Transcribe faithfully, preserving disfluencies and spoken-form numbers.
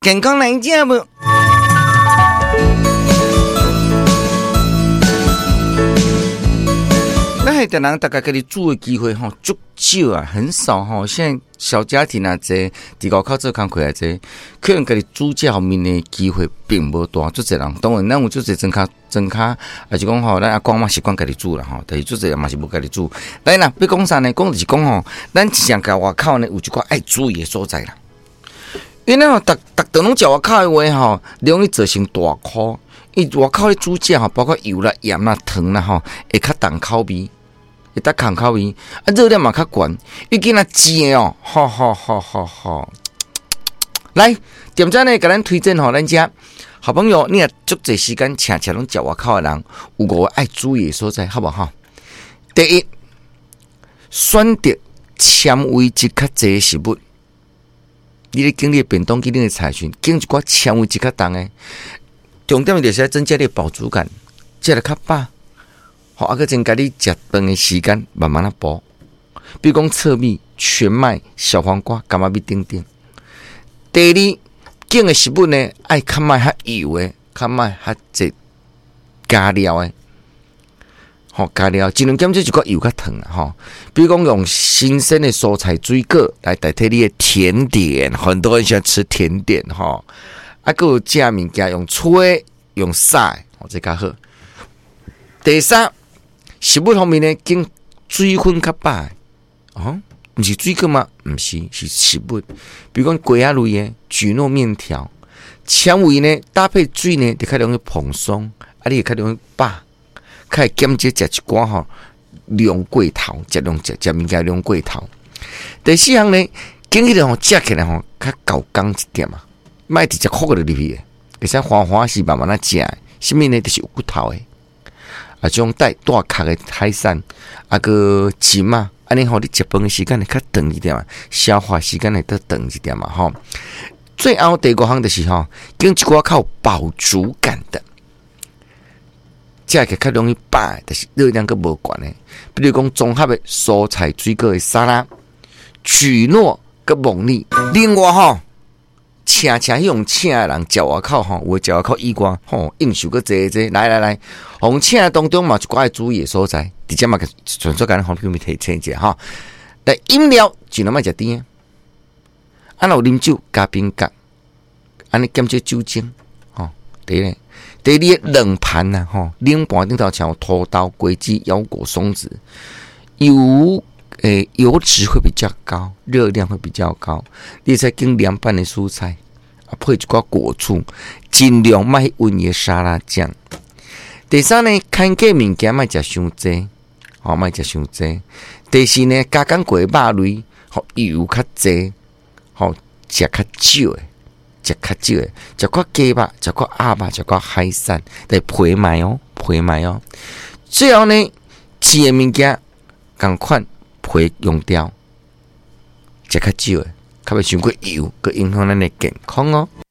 健康来食无？咱海的人大概家己煮的机会吼足少啊，很少吼。现在小家庭啊，这伫外口做工课啊，这可能家己煮这方面的机会并无大。足侪人，当然咱有足侪真卡真卡，也是讲吼，咱阿公嘛习惯家己煮啦吼，但是足侪人嘛是无家己煮。来啦，要讲啥呢？讲就是讲吼，咱上个外口呢有一寡爱注意的所在啦。因为吼，逐逐顿拢食外口的话吼，容易造成大苦。伊外口的煮食吼，包括油啦、盐啦、糖啦吼，会较重口味，会搭重口味，啊热量嘛较悬。伊囡仔煎哦，吼吼吼吼吼！来，点赞呢？甲咱推荐吼，咱遮好朋友，你若足侪时间常常拢食外口的人，有五个爱注意的所在，好无吼？第一，选择纤维质较侪的食物。你咧经历便当机恁的菜群，经一寡纤维质较重的。重点就是要增加你的饱足感，食得较饱，好，啊，个增加你食饭的时间慢慢啊补。比如讲侧米、全麦、小黄瓜、柑仔米等等。第二，拣的食物呢，爱较卖较油的，较卖较济加料的，好加料，尽量减少一个油较糖啦，吼。比如讲用新鲜的蔬菜水果来代替你的甜点，很多人喜欢吃甜点，吼。啊，还有食物件用吹、用晒，哦，这较好。第三，食物方面呢，经水分较饱的，哦，不是水果吗？不是，是食物。比如讲粿仔类的、蒟蒻面条，纤维呢搭配水呢，就较容易蓬松，啊，你也较容易饱，较会减少食一寡吼量过头，食量食食物件量过头。第四项呢，经迄个吼食起来吼较够刚一点嘛。卖直接扣个入去，而且花花是慢慢啊食，什么呢？就是有骨头的，啊，种带大壳的海产，啊个鸡嘛，安尼吼你食饭的时间会较长一点嘛，消化时间会得长一点嘛，吼。最后第五项就是吼，跟一寡靠饱足感的，食起较容易饱，但是热量个无悬的，比如讲综合的蔬菜水果的沙拉、蒟蒻个凤梨，另外吼。请请用请的人食外口吼，有食外口以外吼，应酬个济济，来来来，红请当中嘛，一寡爱注意的所在，直接嘛，纯粹讲红片面提醒一下哈。来饮料尽量莫食甜，啊，有啉酒加冰角，安尼减少酒精吼。第一，第二冷盘呐吼，冷盘顶头像土豆、果子、腰果、松子，油。诶，油脂会比较高，热量会比较高。你再跟凉拌的蔬菜，啊，配一寡果醋，尽量卖温的沙拉酱。第三呢，看个物件卖食伤济，哦，卖食伤济。第四呢，加工过肉类，吼油较济，吼食较少的，食较少的，食寡鸡肉，食寡鸭肉，食寡海产，得配买哦，配买哦。最后呢，吃的物件共款。配用掉，食较少诶，较袂伤过油，佮影响咱诶健康哦。